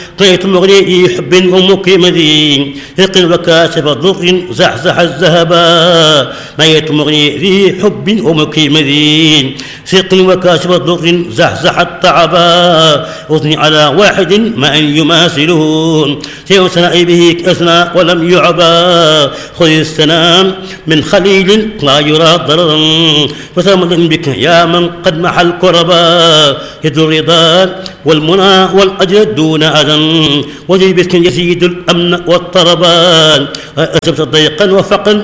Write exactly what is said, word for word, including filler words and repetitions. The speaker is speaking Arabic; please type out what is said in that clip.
طيت مغني حب ومقيم ذي ثق وكاشف ضر زحزح الذهبا ميت مغني ذي حب ومقيم ذي ثق وكاشف ضر زحزح التعبا أثني على واحد ما أن يماثله سيء سناء به أثنى ولم يعبا خذ السلام من خليل لا يرى ضررا فثمن بك يا من قد محى الكربا يد الرضا والمنى والأجر دون أذى وجه بسك يزيد الأمن والطربان أسبت ضيقا وفقا